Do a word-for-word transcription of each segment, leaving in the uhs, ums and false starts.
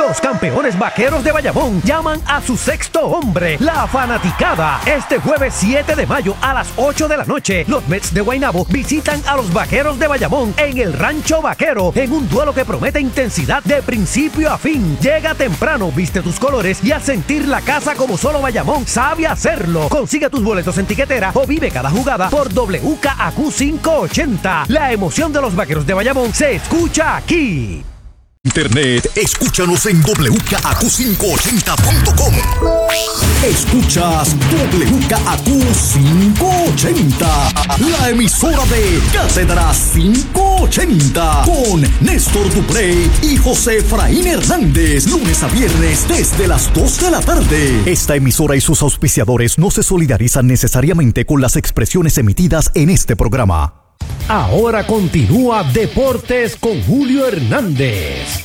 Los campeones vaqueros de Bayamón llaman a su sexto hombre, la fanaticada. Este jueves siete de mayo a las ocho de la noche, los Mets de Guaynabo visitan a los vaqueros de Bayamón en el Rancho Vaquero, en un duelo que promete intensidad de principio a fin. Llega temprano, viste tus colores y a sentir la casa como solo Bayamón sabe hacerlo. Consigue tus boletos en tiquetera o vive cada jugada por W K A Q quinientos ochenta. La emoción de los vaqueros de Bayamón se escucha aquí. Internet, escúchanos en W K A Q quinientos ochenta punto com. Escuchas W K A Q quinientos ochenta, la emisora de Cátedra quinientos ochenta, con Néstor Duprey y José Efraín Hernández, lunes a viernes desde las dos de la tarde. Esta emisora y sus auspiciadores no se solidarizan necesariamente con las expresiones emitidas en este programa. Ahora continúa Deportes con Julio Hernández.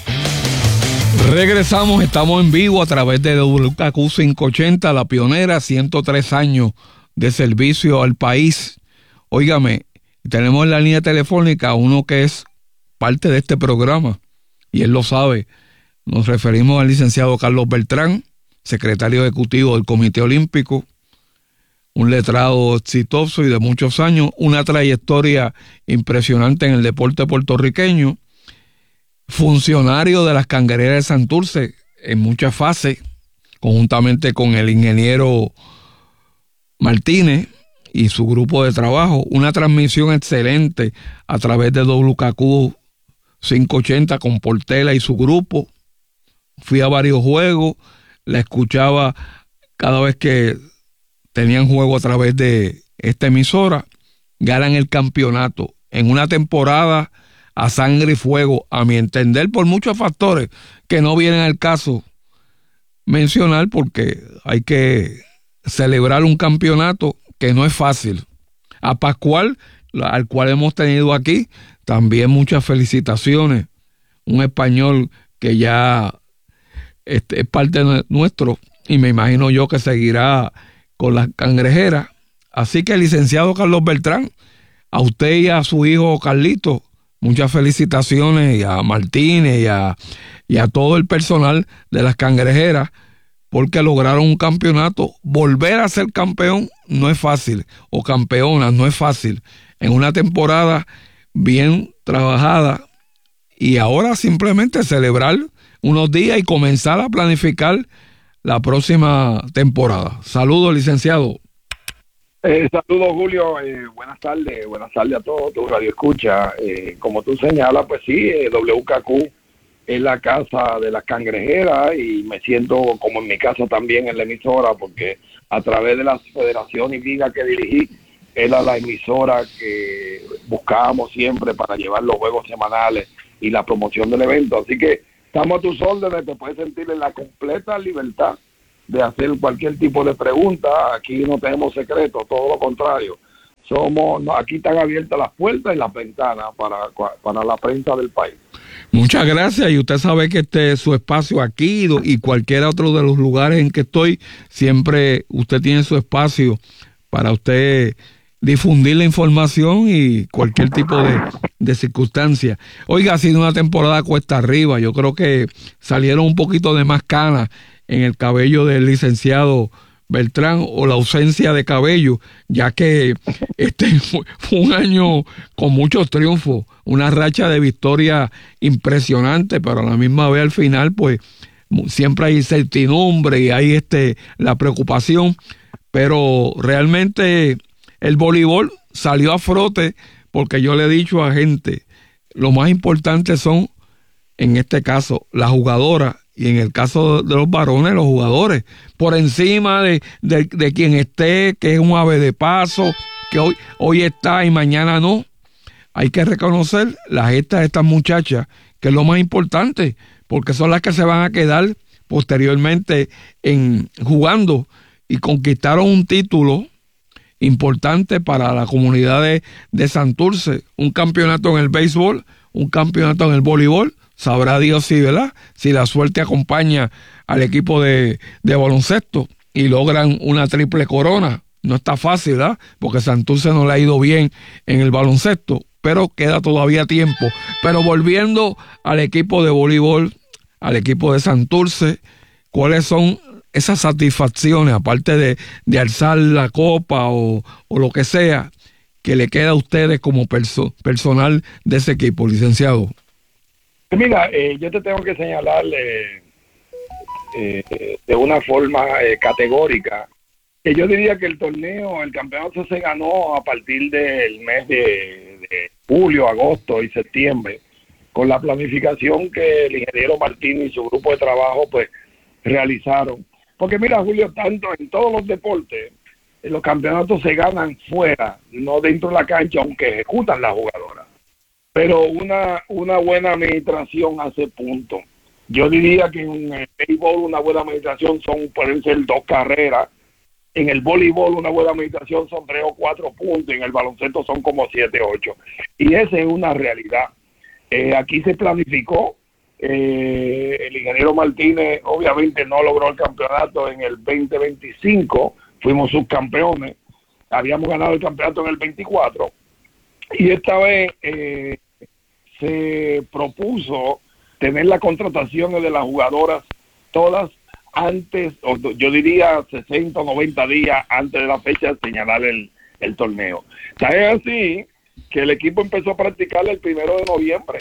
Regresamos, estamos en vivo a través de W K A Q quinientos ochenta, la pionera, ciento tres años de servicio al país. Óigame, tenemos en la línea telefónica a uno que es parte de este programa, y él lo sabe. Nos referimos al licenciado Carlos Beltrán, secretario ejecutivo del Comité Olímpico, un letrado exitoso y de muchos años, una trayectoria impresionante en el deporte puertorriqueño, funcionario de las Cangrejeras de Santurce en muchas fases, conjuntamente con el ingeniero Martínez y su grupo de trabajo, una transmisión excelente a través de W K A Q quinientos ochenta con Portela y su grupo. Fui a varios juegos, la escuchaba cada vez que tenían juego a través de esta emisora. Ganan el campeonato en una temporada a sangre y fuego, a mi entender, por muchos factores que no vienen al caso mencionar, porque hay que celebrar un campeonato que no es fácil. A Pascual, al cual hemos tenido aquí, también muchas felicitaciones. Un español que ya este, es parte nuestro, y me imagino yo que seguirá con las Cangrejeras. Así que, licenciado Carlos Beltrán, a usted y a su hijo Carlito, muchas felicitaciones, y a Martínez y a, y a todo el personal de las Cangrejeras, porque lograron un campeonato. Volver a ser campeón no es fácil, o campeona no es fácil, en una temporada bien trabajada, y ahora simplemente celebrar unos días y comenzar a planificar la próxima temporada. Saludos, licenciado. Eh, saludos, Julio. Eh, buenas tardes. Buenas tardes a todos. Tu radio escucha. Eh, como tú señalas, pues sí, eh, W K A Q es la casa de las Cangrejeras, y me siento como en mi casa también en la emisora, porque a través de la federación y liga que dirigí, era la emisora que buscábamos siempre para llevar los juegos semanales y la promoción del evento. Así que estamos a tus órdenes, te puedes sentir en la completa libertad de hacer cualquier tipo de pregunta. Aquí no tenemos secretos, todo lo contrario. Somos, no, aquí están abiertas las puertas y las ventanas para, para la prensa del país. Muchas gracias, y usted sabe que este es su espacio aquí y cualquier otro de los lugares en que estoy, siempre usted tiene su espacio para usted difundir la información y cualquier tipo de, de circunstancia. Oiga, ha sido una temporada cuesta arriba. Yo creo que salieron un poquito de más canas en el cabello del licenciado Beltrán, o la ausencia de cabello, ya que este fue, fue un año con muchos triunfos, una racha de victoria impresionante, pero a la misma vez al final pues siempre hay incertidumbre y hay este la preocupación, pero realmente el voleibol salió a frote, porque yo le he dicho a gente, lo más importante son, en este caso, las jugadoras, y en el caso de los varones, los jugadores, por encima de, de, de quien esté, que es un ave de paso, que hoy, hoy está y mañana no. Hay que reconocer las gestas de estas muchachas, que es lo más importante, porque son las que se van a quedar posteriormente en jugando, y conquistaron un título importante para la comunidad de, de Santurce, un campeonato en el béisbol, un campeonato en el voleibol. Sabrá Dios si, ¿verdad?, si la suerte acompaña al equipo de, de baloncesto y logran una triple corona. No está fácil, ¿verdad?, porque Santurce no le ha ido bien en el baloncesto, pero queda todavía tiempo. Pero volviendo al equipo de voleibol, al equipo de Santurce. ¿Cuáles son esas satisfacciones, aparte de, de alzar la copa o, o lo que sea, que le queda a ustedes como perso- personal de ese equipo, licenciado? Mira, eh, yo te tengo que señalar eh, eh, de una forma eh, categórica que yo diría que el torneo, el campeonato se ganó a partir del mes de, de julio, agosto y septiembre, con la planificación que el ingeniero Martín y su grupo de trabajo pues realizaron. Porque mira, Julio, tanto en todos los deportes, los campeonatos se ganan fuera, no dentro de la cancha, aunque ejecutan las jugadoras. Pero una, una buena administración hace punto. Yo diría que en el béisbol una buena administración son, pueden ser dos carreras. En el voleibol una buena administración son tres o cuatro puntos. En el baloncesto son como siete o ocho. Y esa es una realidad. Eh, aquí se planificó. Eh, el ingeniero Martínez obviamente no logró el campeonato en el veinte veinticinco. Fuimos subcampeones. Habíamos ganado el campeonato en el veinticuatro. Y esta vez eh, se propuso tener las contrataciones de las jugadoras todas antes, o yo diría sesenta o noventa días antes de la fecha de señalar el, el torneo. ¿Sabes? Así que el equipo empezó a practicar el primero de noviembre.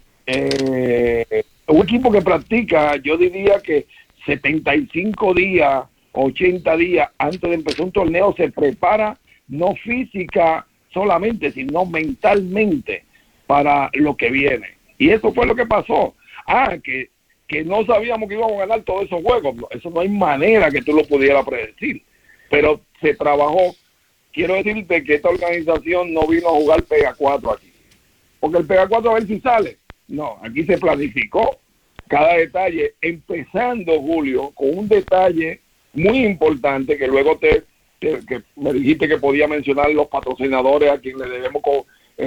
Eh, un equipo que practica, yo diría que setenta y cinco días, ochenta días antes de empezar un torneo, se prepara no física solamente, sino mentalmente para lo que viene. Y eso fue lo que pasó. Ah, que, que no sabíamos que íbamos a ganar todos esos juegos. Eso no hay manera que tú lo pudieras predecir. Pero se trabajó. Quiero decirte que esta organización no vino a jugar Pega cuatro aquí. Porque el Pega cuatro a ver si sale. No, aquí se planificó cada detalle, empezando, Julio, con un detalle muy importante que luego te Que, que me dijiste que podía mencionar los patrocinadores a quienes le debemos con,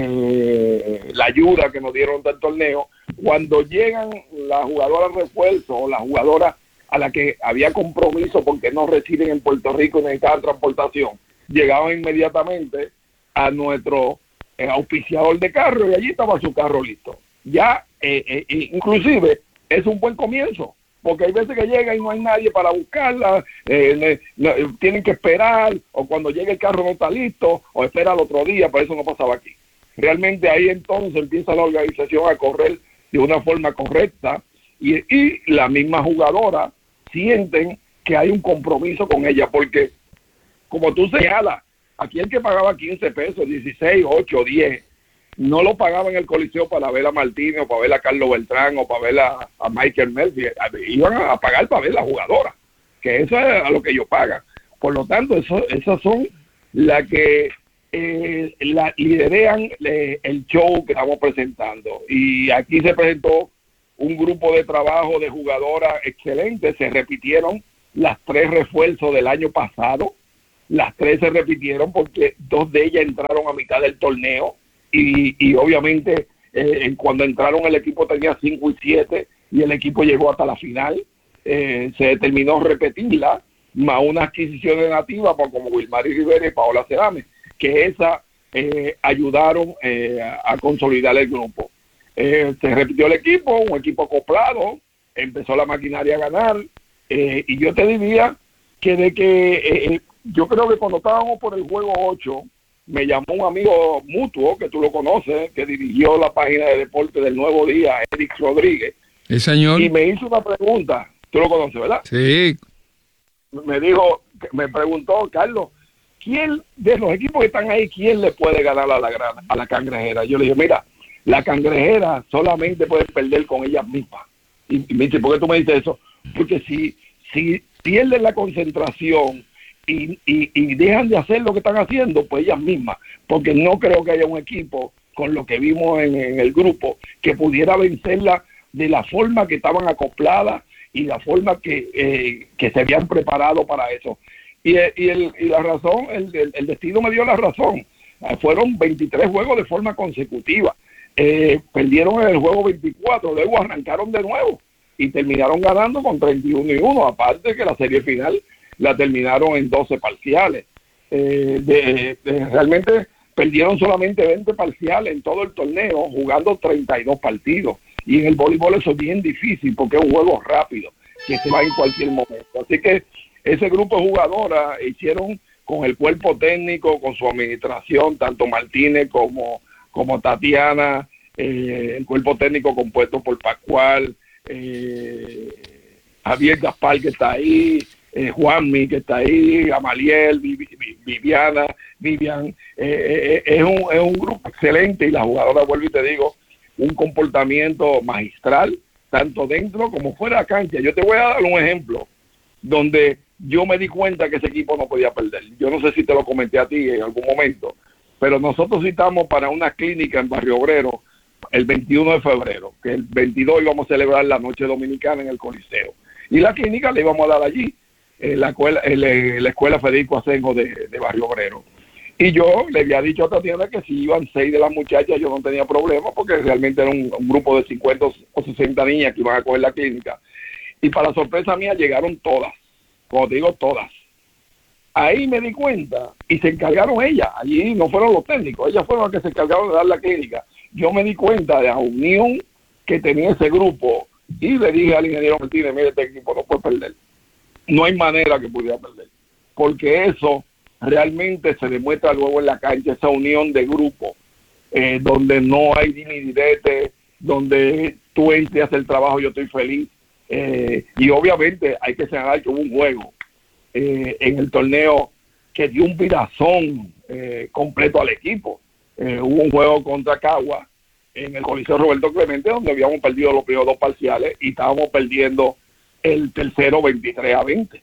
eh, la ayuda que nos dieron del torneo. Cuando llegan las jugadoras refuerzo o las jugadoras a las que había compromiso porque no residen en Puerto Rico y necesitaban transportación, llegaban inmediatamente a nuestro eh, auspiciador de carro y allí estaba su carro listo. Ya, eh, eh, inclusive, es un buen comienzo. Porque hay veces que llega y no hay nadie para buscarla, eh, ne, ne, tienen que esperar, o cuando llega el carro no está listo, o espera al otro día, pero eso no pasaba aquí. Realmente ahí entonces empieza la organización a correr de una forma correcta, y, y la misma jugadora sienten que hay un compromiso con ella, porque como tú señalas, aquí el que pagaba quince pesos, dieciséis, ocho, diez, no lo pagaban en el Coliseo para ver a Martínez o para ver a Carlos Beltrán o para ver a, a Michael Murphy. Iban a pagar para ver a la jugadora, que eso es a lo que ellos pagan. Por lo tanto, eso, esas son las que eh, la, liderean eh, el show que estamos presentando. Y aquí se presentó un grupo de trabajo de jugadoras excelentes. Se repitieron las tres refuerzos del año pasado. Las tres se repitieron porque dos de ellas entraron a mitad del torneo. Y, y obviamente eh, cuando entraron el equipo tenía cinco y siete y el equipo llegó hasta la final. Eh, se determinó repetirla, más unas adquisiciones nativas como Wilmary Rivera y Paola Cerame, que esas eh, ayudaron eh, a, a consolidar el grupo. Eh, se repitió el equipo, un equipo acoplado, empezó la maquinaria a ganar, eh, y yo te diría que de que eh, yo creo que cuando estábamos por el juego ocho, me llamó un amigo mutuo, que tú lo conoces, que dirigió la página de deporte del Nuevo Día, Eric Rodríguez. Sí, señor. Y me hizo una pregunta, tú lo conoces, ¿verdad? Sí. Me dijo, me preguntó, Carlos, ¿quién de los equipos que están ahí, quién le puede ganar a la, gran, a la Cangrejera? Yo le dije, mira, la Cangrejera solamente puede perder con ellas mismas. Y, y me dice, ¿por qué tú me dices eso? Porque si, si pierden la concentración Y, y, y dejan de hacer lo que están haciendo, pues ellas mismas, porque no creo que haya un equipo con lo que vimos en, en el grupo que pudiera vencerla de la forma que estaban acopladas y la forma que, eh, que se habían preparado para eso. Y, y, el, y la razón, el, el, el destino me dio la razón. Eh, fueron veintitrés juegos de forma consecutiva. Eh, perdieron en el juego veinticuatro, luego arrancaron de nuevo y terminaron ganando con treinta y uno y uno, aparte que la serie final la terminaron en doce parciales. Eh, de, de, realmente perdieron solamente veinte parciales en todo el torneo, jugando treinta y dos partidos. Y en el voleibol eso es bien difícil porque es un juego rápido, que se va en cualquier momento. Así que ese grupo de jugadoras hicieron con el cuerpo técnico, con su administración, tanto Martínez como, como Tatiana, eh, el cuerpo técnico compuesto por Pascual, eh, Javier Gaspar que está ahí, eh, Juanmi que está ahí, Amaliel, Viviana, Vivian, eh, eh, es, un, es un grupo excelente y la jugadora, vuelvo y te digo, un comportamiento magistral, tanto dentro como fuera de la cancha. Yo te voy a dar un ejemplo donde yo me di cuenta que ese equipo no podía perder. Yo no sé si te lo comenté a ti en algún momento, pero nosotros citamos para una clínica en Barrio Obrero el veintiuno de febrero, que el veintidós íbamos a celebrar la noche dominicana en el Coliseo. Y la clínica la íbamos a dar allí, en la escuela, en la escuela Federico Asenjo de, de Barrio Obrero. Y yo le había dicho a Tatiana que si iban seis de las muchachas yo no tenía problema, porque realmente era un, un grupo de cincuenta o sesenta niñas que iban a coger la clínica. Y para sorpresa mía llegaron todas, como te digo, todas. Ahí me di cuenta y se encargaron ellas, allí no fueron los técnicos, ellas fueron las que se encargaron de dar la clínica. Yo me di cuenta de la unión que tenía ese grupo y le dije al ingeniero Martínez, mire, este equipo no puede perder. No hay manera que pudiera perder, porque eso realmente se demuestra luego en la cancha, esa unión de grupo, eh, donde no hay divididete, donde tú entres a hacer el trabajo, yo estoy feliz. Eh, y obviamente hay que señalar que hubo un juego eh, en el torneo que dio un virazón eh, completo al equipo. Eh, hubo un juego contra Cagua en el Coliseo Roberto Clemente, donde habíamos perdido los primeros dos parciales y estábamos perdiendo el tercero veintitrés a veinte.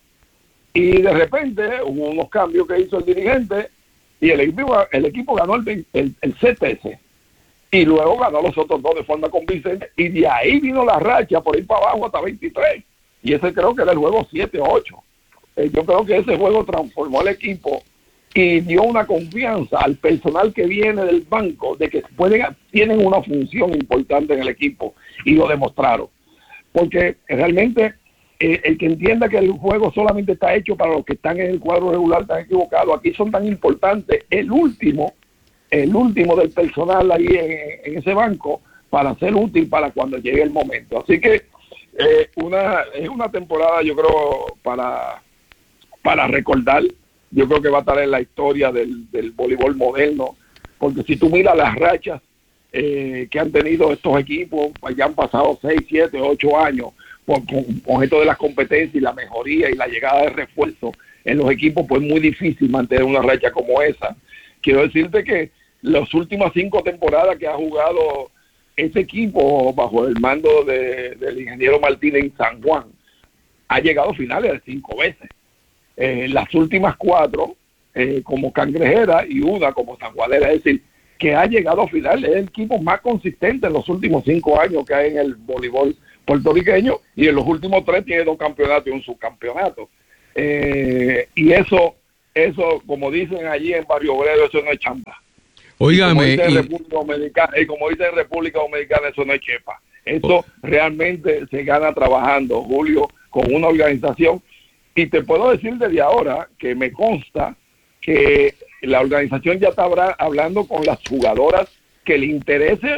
Y de repente hubo unos cambios que hizo el dirigente y el equipo, el equipo ganó el, el, el C T S. Y luego ganó los otros dos de forma convincente. Y de ahí vino la racha por ir para abajo hasta veintitrés. Y ese creo que era el juego siete ocho. Eh, yo creo que ese juego transformó al equipo y dio una confianza al personal que viene del banco de que pueden, tienen una función importante en el equipo. Y lo demostraron. Porque realmente eh, el que entienda que el juego solamente está hecho para los que están en el cuadro regular están equivocados. Aquí son tan importantes. El último... el último del personal ahí en, en ese banco para ser útil para cuando llegue el momento. Así que eh, una es una temporada, yo creo, para para recordar. Yo creo que va a estar en la historia del, del voleibol moderno, porque si tú miras las rachas eh, que han tenido estos equipos, pues ya han pasado seis, siete, ocho años con, con, con esto de las competencias y la mejoría y la llegada de refuerzo en los equipos, pues es muy difícil mantener una racha como esa. Quiero decirte que las últimas cinco temporadas que ha jugado ese equipo bajo el mando de, del ingeniero Martínez en San Juan, ha llegado a finales de cinco veces. Eh, las últimas cuatro eh, como Cangrejera y una como Sanjuanera, es decir, que ha llegado a finales, es el equipo más consistente en los últimos cinco años que hay en el voleibol puertorriqueño, y en los últimos tres tiene dos campeonatos y un subcampeonato. Eh, y eso, eso, como dicen allí en Barrio Obrero, eso no es chamba. Óigame, y como dice, y... República Dominicana, y como dice en República Dominicana, eso no es chepa. Eso oh. realmente se gana trabajando, Julio, con una organización. Y te puedo decir desde ahora que me consta que la organización ya está hablando con las jugadoras que le interese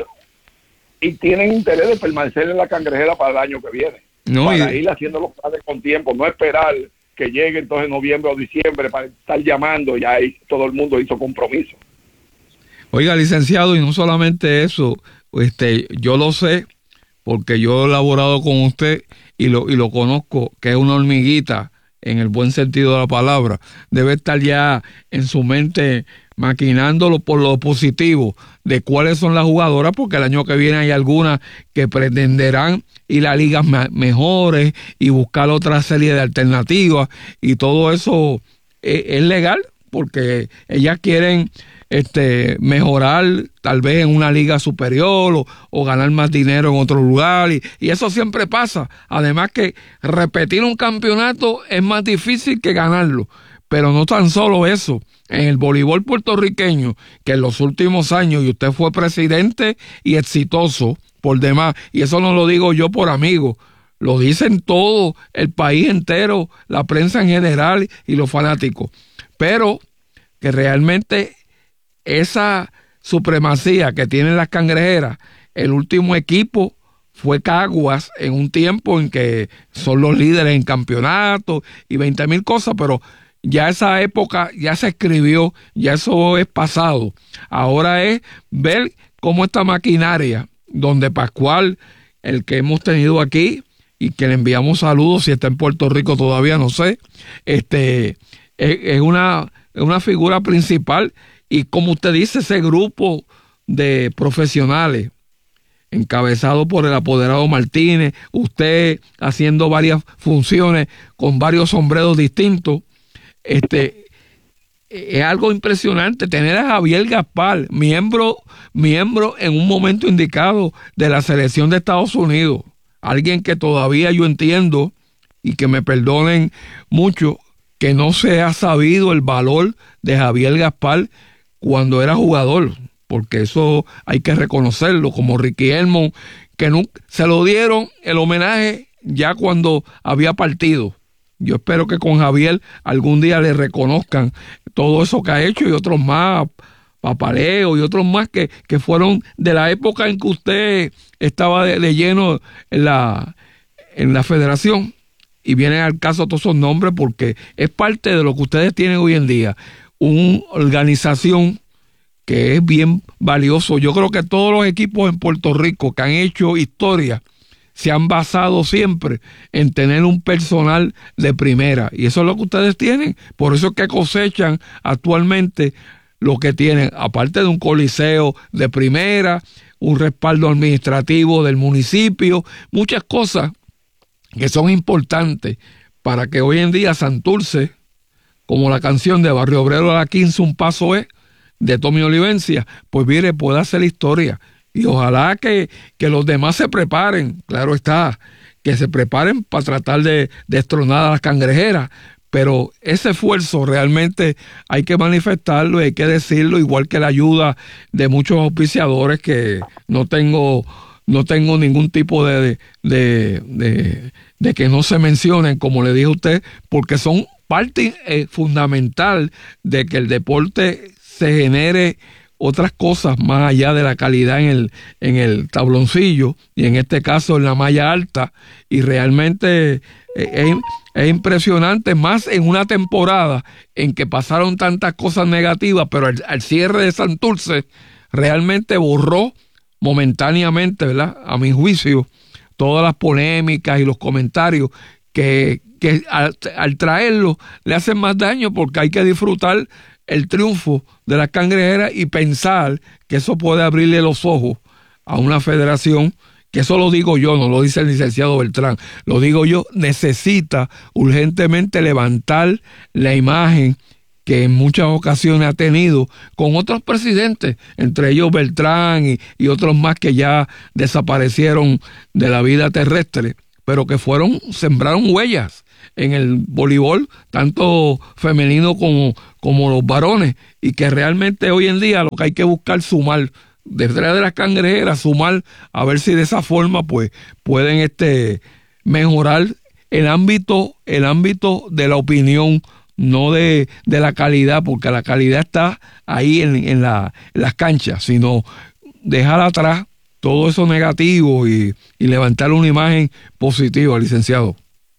y tienen interés de permanecer en la Cangrejera para el año que viene. No, para y... ir haciendo los planes con tiempo, no esperar que llegue entonces noviembre o diciembre para estar llamando, ya ahí todo el mundo hizo compromiso. Oiga, licenciado, y no solamente eso, este, yo lo sé porque yo he elaborado con usted y lo, y lo conozco, que es una hormiguita en el buen sentido de la palabra. Debe estar ya en su mente maquinándolo por lo positivo de cuáles son las jugadoras, porque el año que viene hay algunas que pretenderán ir a ligas me- mejores y buscar otra serie de alternativas, y todo eso es, es legal, porque ellas quieren este mejorar tal vez en una liga superior o, o ganar más dinero en otro lugar, y, y eso siempre pasa. Además que repetir un campeonato es más difícil que ganarlo. Pero no tan solo eso, en el voleibol puertorriqueño, que en los últimos años, y usted fue presidente y exitoso por demás, y eso no lo digo yo por amigo, lo dicen todo el país entero, la prensa en general y los fanáticos, pero que realmente esa supremacía que tienen las Cangrejeras, el último equipo fue Caguas en un tiempo en que son los líderes en campeonato y veinte mil cosas, pero ya esa época ya se escribió, ya eso es pasado. Ahora es ver cómo esta maquinaria, donde Pascual, el que hemos tenido aquí, y que le enviamos saludos, si está en Puerto Rico todavía no sé, este es, es una, es una figura principal, y como usted dice, ese grupo de profesionales encabezado por el apoderado Martínez, usted haciendo varias funciones con varios sombreros distintos, este es algo impresionante tener a Javier Gaspar, miembro, miembro en un momento indicado de la selección de Estados Unidos, alguien que todavía yo entiendo, y que me perdonen mucho, que no se ha sabido el valor de Javier Gaspar cuando era jugador, porque eso hay que reconocerlo, como Ricky Elmon, que no, se lo dieron el homenaje ya cuando había partido. Yo espero que con Javier algún día le reconozcan todo eso que ha hecho, y otros más, Papaleo y otros más que, que fueron de la época en que usted estaba de, de lleno en la, en la federación, y vienen al caso todos esos nombres porque es parte de lo que ustedes tienen hoy en día, una organización que es bien valioso. Yo creo que todos los equipos en Puerto Rico que han hecho historia se han basado siempre en tener un personal de primera, y eso es lo que ustedes tienen. Por eso es que cosechan actualmente lo que tienen, aparte de un coliseo de primera, un respaldo administrativo del municipio, muchas cosas que son importantes para que hoy en día Santurce, como la canción de Barrio Obrero a la quince, un paso es, de Tommy Olivencia, pues mire, puede hacer historia. Y ojalá que, que los demás se preparen, claro está, que se preparen para tratar de destronar a las Cangrejeras, pero ese esfuerzo realmente hay que manifestarlo y hay que decirlo, igual que la ayuda de muchos auspiciadores que no tengo, no tengo ningún tipo de, de, de, de que no se mencionen, como le dije a usted, porque son parte eh, fundamental de que el deporte se genere otras cosas más allá de la calidad en el, en el tabloncillo, y en este caso en la malla alta, y realmente es, es impresionante, más en una temporada en que pasaron tantas cosas negativas, pero al, al cierre de Santurce realmente borró momentáneamente, ¿verdad?, a mi juicio, todas las polémicas y los comentarios que, que al, al traerlo le hacen más daño, porque hay que disfrutar el triunfo de las Cangrejeras y pensar que eso puede abrirle los ojos a una federación, que eso lo digo yo, no lo dice el licenciado Beltrán, lo digo yo, necesita urgentemente levantar la imagen que en muchas ocasiones ha tenido con otros presidentes, entre ellos Beltrán y, y otros más que ya desaparecieron de la vida terrestre, pero que fueron, sembraron huellas en el voleibol, tanto femenino como, como los varones, y que realmente hoy en día lo que hay que buscar es sumar, detrás de las Cangrejeras, sumar, a ver si de esa forma pues pueden este mejorar el ámbito, el ámbito de la opinión, no de, de la calidad, porque la calidad está ahí en, en, la, en las canchas, sino dejar atrás todo eso negativo y, y levantar una imagen positiva, licenciado.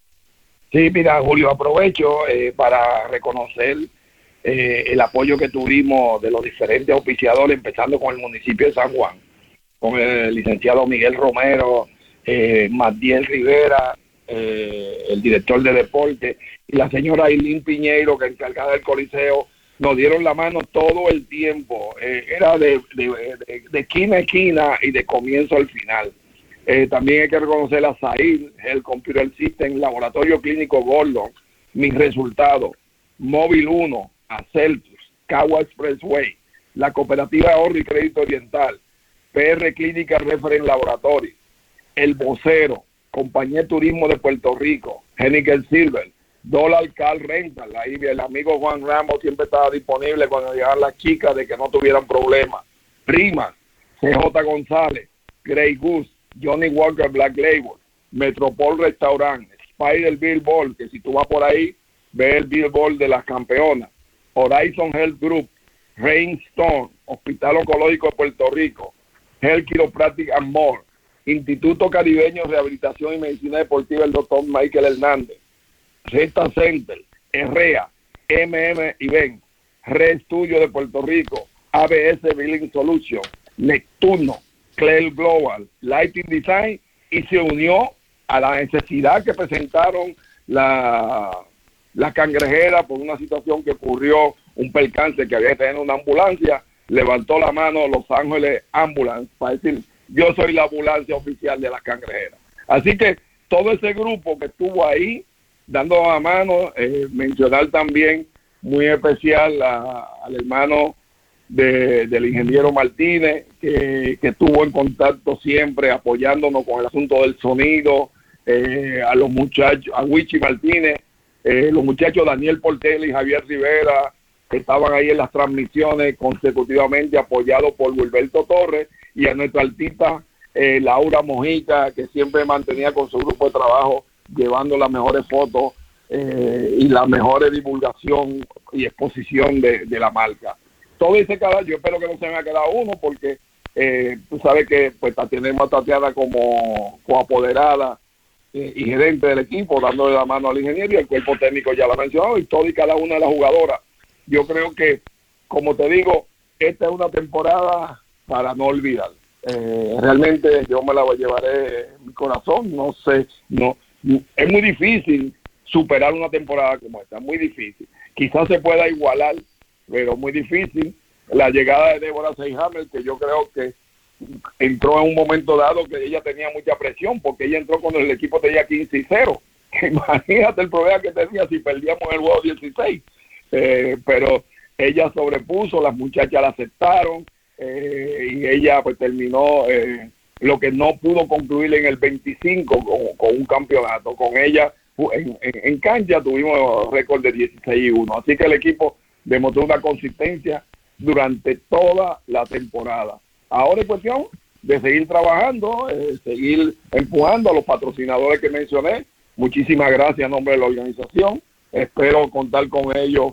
Sí, mira, Julio, aprovecho eh, para reconocer eh, el apoyo que tuvimos de los diferentes auspiciadores, empezando con el municipio de San Juan, con el licenciado Miguel Romero, eh, Matiel Rivera, eh, el director de deporte, y la señora Ailín Piñeiro, que encargada del coliseo, nos dieron la mano todo el tiempo. Eh, era de, de, de, de esquina a esquina y de comienzo al final. Eh, también hay que reconocer a Sahil, el Computer System, Laboratorio Clínico Gordon, Mis Resultados, Móvil uno, a Celsius, Cagua Expressway, la Cooperativa de Ahorro y Crédito Oriental, P R Clínica Referent Laboratory, El Vocero, Compañía de Turismo de Puerto Rico, Heniker Silver, Dollar Car Rental, ahí el amigo Juan Ramos siempre estaba disponible cuando llegaban las chicas de que no tuvieran problemas, Prima, C J González, Grey Goose, Johnny Walker Black Label, Metropol Restaurant, Spider Billboard, que si tú vas por ahí, ves el billboard de las campeonas, Horizon Health Group, Rainstone, Hospital Oncológico de Puerto Rico, Health Chiropractic and More, Instituto Caribeño de Rehabilitación y Medicina Deportiva, el doctor Michael Hernández, Resta Center, Herrea, M M Event, Red Studio de Puerto Rico, A B S Billing Solution, Neptuno, Clear Global, Lighting Design, y se unió a la necesidad que presentaron la, la cangrejera por una situación que ocurrió, un percance que había que tener una ambulancia, levantó la mano Los Ángeles Ambulance para decir, yo soy la ambulancia oficial de la cangrejera. Así que todo ese grupo que estuvo ahí, dando la mano, eh, mencionar también muy especial a, al hermano de, del ingeniero Martínez, que, que estuvo en contacto siempre apoyándonos con el asunto del sonido, eh, a los muchachos, a Wichi Martínez, eh, los muchachos Daniel Portela y Javier Rivera, que estaban ahí en las transmisiones consecutivamente, apoyados por Wilberto Torres, y a nuestra artista eh, Laura Mojica, que siempre mantenía con su grupo de trabajo llevando las mejores fotos eh, y la mejor divulgación y exposición de, de la marca. Todo ese cada, yo espero que no se me haya quedado uno, porque eh, tú sabes que pues tenemos a Tatiana como coapoderada eh, y gerente del equipo, dándole la mano al ingeniero, y el cuerpo técnico ya lo ha mencionado, y todo y cada una de las jugadoras. Yo creo que, como te digo, esta es una temporada para no olvidar. Eh, realmente yo me la llevaré en mi corazón. No sé, no es muy difícil superar una temporada como esta, muy difícil. Quizás se pueda igualar, pero muy difícil. La llegada de Deborah Seyhammer, que yo creo que entró en un momento dado que ella tenía mucha presión, porque ella entró cuando el equipo tenía quince y cero. Imagínate el problema que tenía si perdíamos el juego dieciséis. Eh, pero ella sobrepuso, las muchachas la aceptaron, eh, y ella pues terminó eh, lo que no pudo concluir en el veinticinco con, con un campeonato. Con ella en, en, en cancha tuvimos récord de dieciséis y uno, así que el equipo demostró una consistencia durante toda la temporada. Ahora es cuestión de seguir trabajando, eh, seguir empujando a los patrocinadores que mencioné. Muchísimas gracias en nombre de la organización. Espero contar con ellos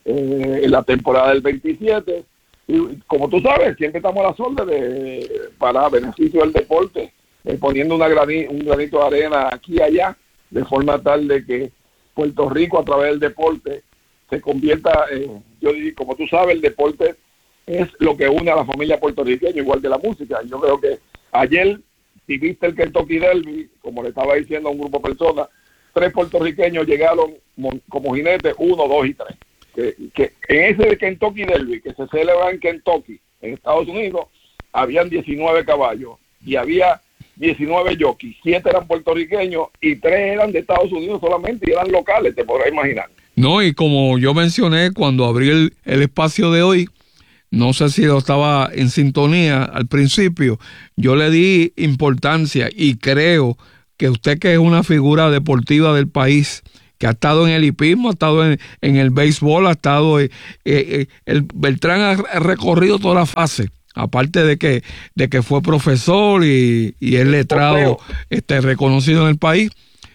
eh, en la temporada del veintisiete. Y como tú sabes, siempre estamos a las órdenes de, para beneficio del deporte, eh, poniendo una grani, un granito de arena aquí y allá, de forma tal de que Puerto Rico, a través del deporte, se convierta, eh, yo digo, como tú sabes, el deporte es lo que une a la familia puertorriqueña, igual que la música. Yo creo que ayer, si viste el Kentucky Derby, como le estaba diciendo a un grupo de personas, tres puertorriqueños llegaron como jinetes, uno, dos y tres. Que, que en ese Kentucky Derby, que se celebra en Kentucky, en Estados Unidos, habían diecinueve caballos y había diecinueve jockeys, siete eran puertorriqueños y tres eran de Estados Unidos solamente y eran locales, te podrás imaginar. No, y como yo mencioné cuando abrí el, el espacio de hoy, no sé si lo estaba en sintonía al principio, yo le di importancia y creo que usted, que es una figura deportiva del país, que ha estado en el hipismo, ha estado en, en el béisbol, ha estado eh, eh, el Beltrán ha recorrido toda la fase, aparte de que de que fue profesor y, y es letrado este reconocido en el país,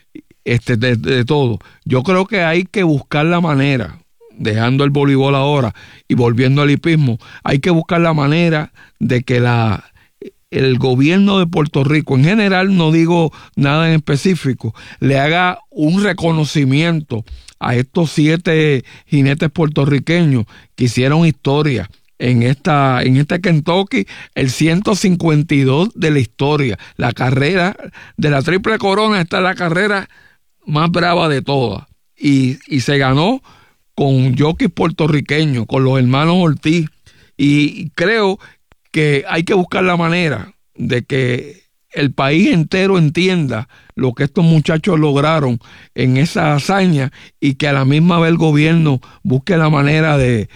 este de, de todo. Yo creo que hay que buscar la manera, dejando el voleibol ahora y volviendo al hipismo, hay que buscar la manera de que la el gobierno de Puerto Rico, en general, no digo nada en específico, le haga un reconocimiento a estos siete jinetes puertorriqueños que hicieron historia en esta en este Kentucky, el ciento cincuenta y dos de la historia. La carrera de la Triple Corona, esta es la carrera más brava de todas, y, y se ganó con jockeys puertorriqueños, con los hermanos Ortiz, y creo que hay que buscar la manera de que el país entero entienda lo que estos muchachos lograron en esa hazaña, y que a la misma vez el gobierno busque la manera de,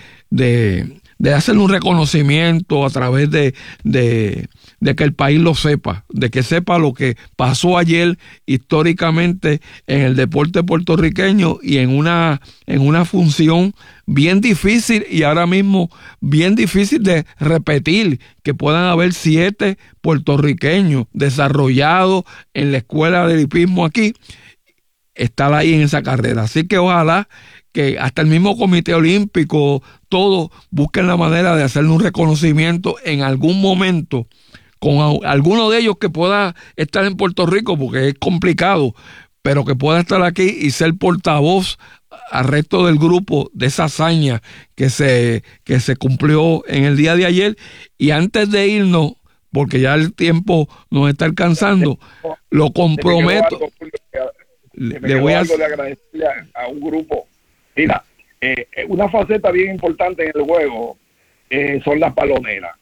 de, de hacer un reconocimiento a través de, de, de que el país lo sepa, de que sepa lo que pasó ayer históricamente en el deporte puertorriqueño, y en una, en una función bien difícil y ahora mismo bien difícil de repetir, que puedan haber siete puertorriqueños desarrollados en la escuela de hipismo aquí, estar ahí en esa carrera. Así que ojalá que hasta el mismo Comité Olímpico, todos busquen la manera de hacerle un reconocimiento en algún momento con a, alguno de ellos que pueda estar en Puerto Rico, porque es complicado, pero que pueda estar aquí y ser portavoz al resto del grupo de esa hazaña que se, que se cumplió en el día de ayer. Y antes de irnos, porque ya el tiempo nos está alcanzando, lo comprometo. Le, le voy a agradecerle a, a un grupo. Mira, eh, una faceta bien importante en el juego eh, son las baloneras.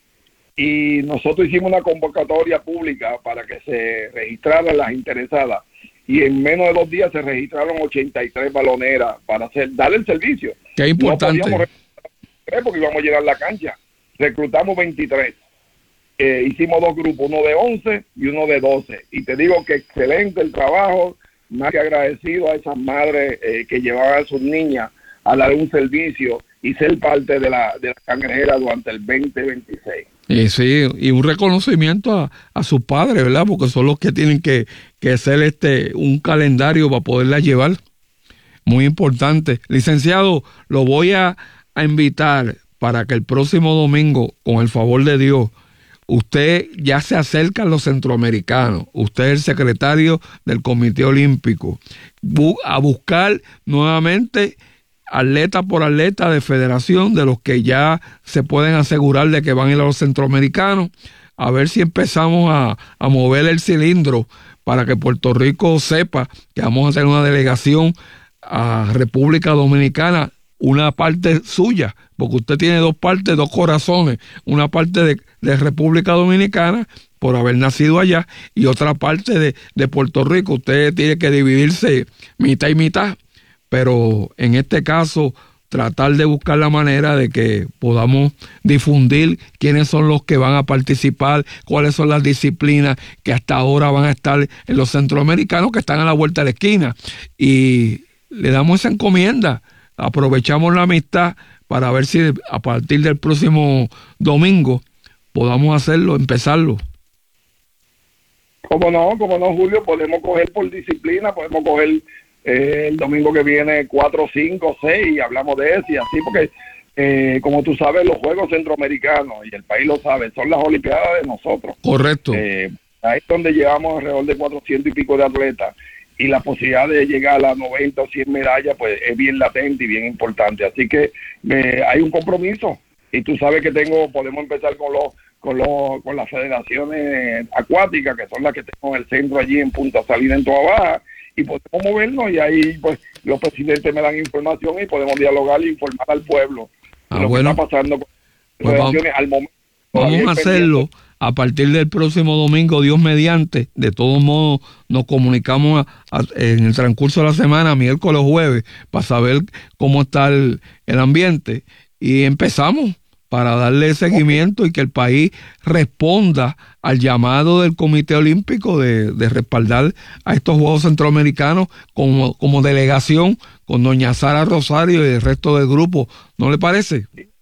Y nosotros hicimos una convocatoria pública para que se registraran las interesadas. Y en menos de dos días se registraron ochenta y tres baloneras para hacer darle el servicio. Qué importante. No podíamos registrar porque íbamos a llenar la cancha. Reclutamos veintitrés. Eh, hicimos dos grupos, uno de once y uno de doce. Y te digo que excelente el trabajo. Más que agradecido a esas madres eh, que llevaban a sus niñas a dar un servicio y ser parte de la, de la cangrejera durante el veinte veintiséis. Y sí, y un reconocimiento a, a sus padres, ¿verdad? Porque son los que tienen que, que hacer este un calendario para poderla llevar. Muy importante. Licenciado, lo voy a, a invitar para que el próximo domingo, con el favor de Dios, usted ya se acerca a los centroamericanos, usted es el secretario del Comité Olímpico, bu- a buscar nuevamente atleta por atleta de federación, de los que ya se pueden asegurar de que van a ir a los centroamericanos, a ver si empezamos a, a mover el cilindro para que Puerto Rico sepa que vamos a hacer una delegación a República Dominicana, una parte suya, porque usted tiene dos partes, dos corazones, una parte de, de República Dominicana por haber nacido allá y otra parte de, de Puerto Rico. Usted tiene que dividirse mitad y mitad, pero en este caso tratar de buscar la manera de que podamos difundir quiénes son los que van a participar, cuáles son las disciplinas que hasta ahora van a estar en los centroamericanos que están a la vuelta de la esquina, y le damos esa encomienda. Aprovechamos la amistad para ver si a partir del próximo domingo podamos hacerlo, empezarlo. Como no, como no, Julio, podemos coger por disciplina, podemos coger eh, el domingo que viene cuatro, cinco, seis y hablamos de eso y así, porque eh, como tú sabes, los Juegos Centroamericanos, y el país lo sabe, son las Olimpiadas de nosotros. Correcto. Eh, ahí es donde llevamos alrededor de cuatrocientos y pico de atletas. Y la posibilidad de llegar a las noventa o cien medallas pues es bien latente y bien importante. Así que eh, hay un compromiso. Y tú sabes que tengo, podemos empezar con los con los con las federaciones acuáticas, que son las que tengo en el centro allí en Punta Salina, en Toa Baja, y podemos movernos y ahí pues los presidentes me dan información y podemos dialogar e informar al pueblo ah, de lo bueno. que está pasando con pues las vamos, al momento. Vamos a hacerlo. Pendiente. A partir del próximo domingo, Dios mediante. De todos modos, nos comunicamos a, a, en el transcurso de la semana, miércoles o jueves, para saber cómo está el, el ambiente. Y empezamos para darle seguimiento y que el país responda al llamado del Comité Olímpico de, de respaldar a estos Juegos Centroamericanos como, como delegación con doña Sara Rosario y el resto del grupo. ¿No le parece?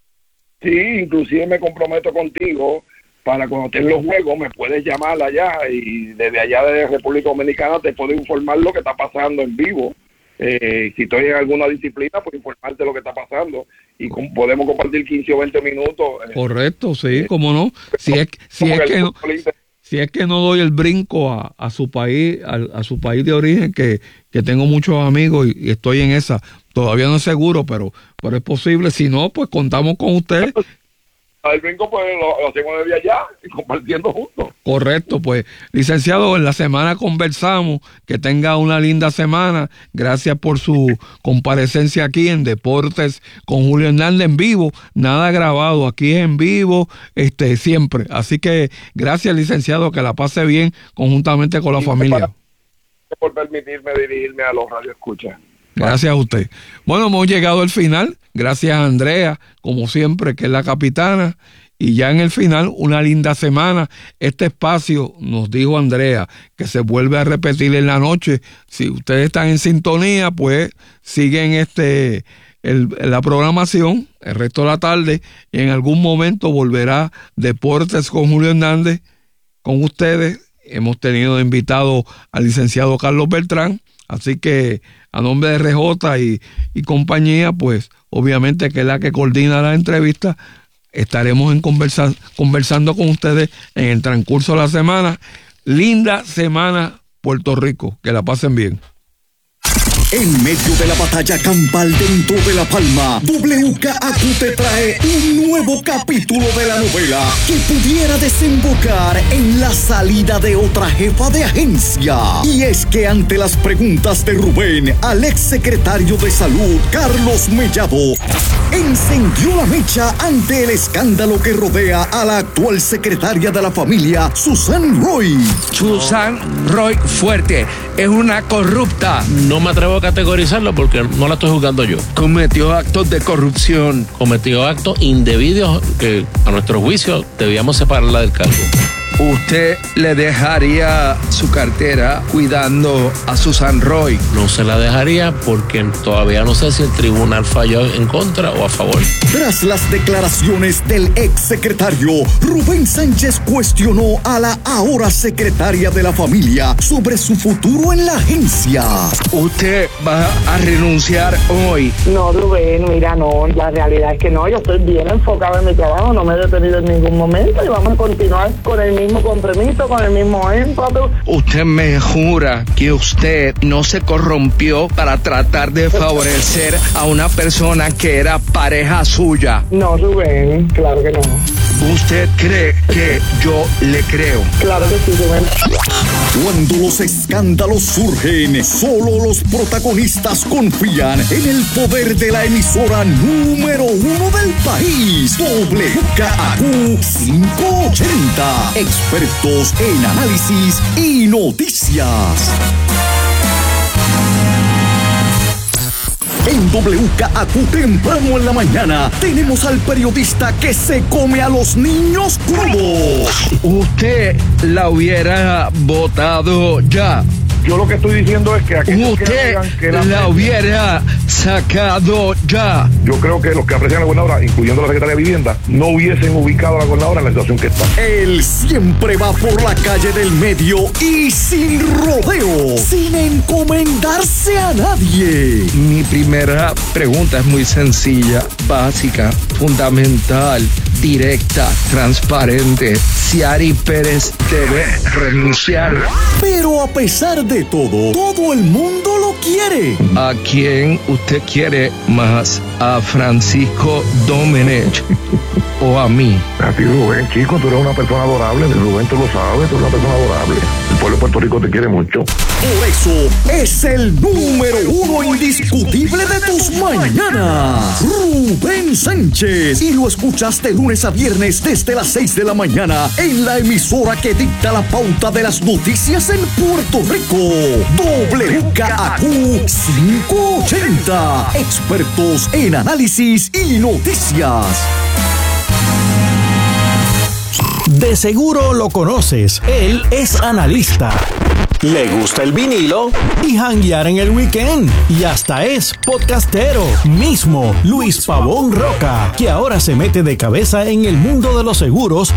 Sí, inclusive me comprometo contigo para cuando estén los juegos me puedes llamar allá y desde allá de República Dominicana te puedo informar lo que está pasando en vivo. Eh, si estoy en alguna disciplina, pues informarte lo que está pasando y con, podemos compartir quince o veinte minutos. Eh, Correcto, sí, eh, cómo no. Si es, si es que no, si es que no doy el brinco a, a su país, a, a su país de origen, que, que tengo muchos amigos y, y estoy en esa. Todavía no es seguro, pero, pero es posible. Si no, pues contamos con usted. El brinco pues lo, lo hacemos desde allá y compartiendo juntos. Correcto, pues licenciado, en la semana conversamos, que tenga una linda semana, gracias por su comparecencia aquí en Deportes con Julio Hernández en vivo, nada grabado, aquí es en vivo, este siempre, así que gracias licenciado, que la pase bien conjuntamente con la familia. Para, por permitirme dirigirme a los radioescuchas. Gracias a usted. Bueno, hemos llegado al final. Gracias a Andrea, como siempre, que es la capitana. Y ya en el final, una linda semana. Este espacio, nos dijo Andrea, que se vuelve a repetir en la noche. Si ustedes están en sintonía, pues siguen este el, la programación el resto de la tarde. Y en algún momento volverá Deportes con Julio Hernández con ustedes. hemos tenido invitado al licenciado Carlos Beltrán, así que a nombre de R J y, y compañía, pues obviamente que es la que coordina la entrevista, estaremos en conversa, conversando con ustedes en el transcurso de la semana. Linda semana, Puerto Rico, que la pasen bien. En medio de la batalla campal dentro de La Palma, W K A Q te trae un nuevo capítulo de la novela que pudiera desembocar en la salida de otra jefa de agencia. Y es que ante las preguntas de Rubén al ex secretario de Salud, Carlos Mellado, encendió la mecha ante el escándalo que rodea a la actual secretaria de la familia, Susan Roy. Susan Roy Fuerte es una corrupta. No me atrevo a categorizarlo porque no la estoy juzgando yo. Cometió actos de corrupción. Cometió actos indebidos que a nuestro juicio debíamos separarla del cargo. ¿Usted le dejaría su cartera cuidando a Susan Roy? No se la dejaría porque todavía no sé si el tribunal falló en contra o a favor. Tras las declaraciones del ex secretario, Rubén Sánchez cuestionó a la ahora secretaria de la familia sobre su futuro en la agencia. ¿Usted va a renunciar hoy? No, Rubén, mira, no, la realidad es que no, yo estoy bien enfocado en mi trabajo, no me he detenido en ningún momento y vamos a continuar con el mismo compromiso, con el mismo énfasis. ¿Usted me jura que usted no se corrompió para tratar de favorecer a una persona que era pareja suya? No, Rubén, claro que no. ¿Usted cree que yo le creo? Claro que sí, Rubén. Cuando los escándalos surgen, solo los protagonistas confían en el poder de la emisora número uno del país, W K A Q quinientos ochenta. Expertos en análisis y noticias. En W K A Q temprano en la mañana tenemos al periodista que se come a los niños crudos. Usted la hubiera votado ya. Yo lo que estoy diciendo es que aquellos Usted que digan que la, la hubiera sacado ya. Yo creo que los que aprecian a la gobernadora, incluyendo la secretaria de Vivienda, no hubiesen ubicado a la gobernadora en la situación que está. Él siempre va por la calle del medio y sin rodeo, sin encomendarse a nadie. Mi primera pregunta es muy sencilla, básica, fundamental, directa, transparente. Ciary Pérez debe renunciar. Pero a pesar de todo, todo el mundo lo quiere. ¿A quién usted quiere más? ¿A Francisco Domenech o a mí? A ti, Rubén, chico, tú eres una persona adorable. Rubén, tú lo sabes, tú eres una persona adorable. El pueblo de Puerto Rico te quiere mucho. Por eso es el número uno indiscutible de tus mañanas, Rubén Sánchez. Y lo escuchas de lunes a viernes desde las seis de la mañana en la emisora que dicta la pauta de las noticias en Puerto Rico, W K A Q quinientos ochenta. Expertos en análisis y noticias. De seguro lo conoces, él es analista. Le gusta el vinilo y janguear en el weekend. Y hasta es podcastero. Mismo Luis Pavón Roca, que ahora se mete de cabeza en el mundo de los seguros